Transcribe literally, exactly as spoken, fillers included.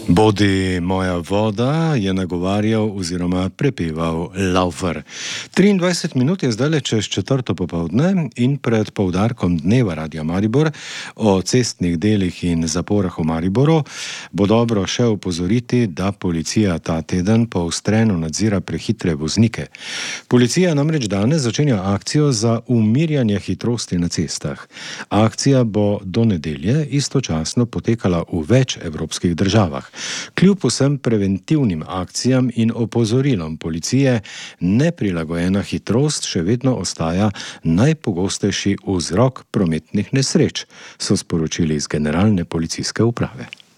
Bodi moja voda, je nagovarjal oziroma prepeval Laufer. triindvajset minut je zdaj čez četrto popoldne in pred poudarkom dneva Radia Maribor o cestnih delih in zaporah v Mariboru bo dobro še opozoriti, da policija ta teden poostreno nadzira prehitre voznike. Policija namreč danes začenja akcijo za umirjanje hitrosti na cestah. Akcija bo do nedelje istočasno potekala v več evropskih državah. Kljub vsem preventivnim akcijam in opozorilom policije, neprilagojena hitrost še vedno ostaja najpogostejši vzrok prometnih nesreč, so sporočili iz Generalne policijske uprave.